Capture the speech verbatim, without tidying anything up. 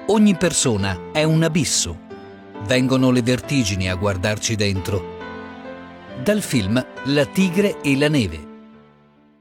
Ogni persona è un abisso. Vengono le vertigini a guardarci dentro. Dal film La tigre e la neve